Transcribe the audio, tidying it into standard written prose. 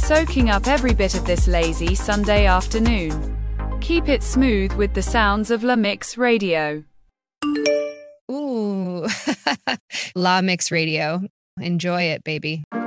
soaking up every bit of this lazy Sunday afternoon. Keep it smooth with the sounds of La Mix Radio. Ooh, La Mix Radio. Enjoy it, baby.